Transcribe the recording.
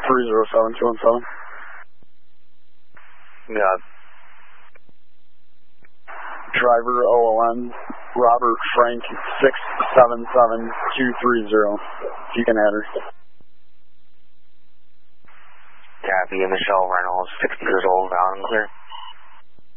307217. Yeah. Driver OLN, Robert Frank 677230. If you can add her. Copy, Michelle Reynolds, 60 years old, out and clear.